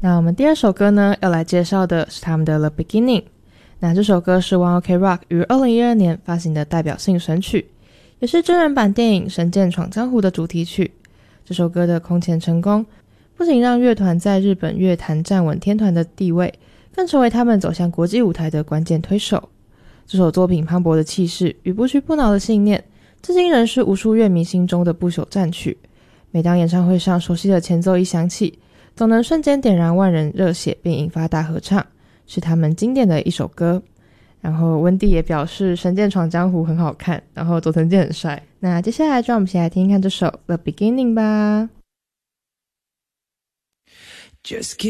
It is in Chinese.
那我们第二首歌呢，要来介绍的是他们的 The Beginning。那这首歌是 One OK Rock 于2012年发行的代表性神曲，也是真人版电影《神剑闯江湖》的主题曲。这首歌的空前成功，不仅让乐团在日本乐坛站稳天团的地位，更成为他们走向国际舞台的关键推手。这首作品磅礴的气势与不屈不挠的信念，至今仍是无数乐迷心中的不朽战曲。每当演唱会上熟悉的前奏一响起，总能瞬间点燃万人热血，并引发大合唱，是他们经典的一首歌。然后温蒂也表示《神剑闯江湖》很好看，然后佐藤健很帅。那接下来就让我们一起来听听看这首 The Beginning 吧。 Just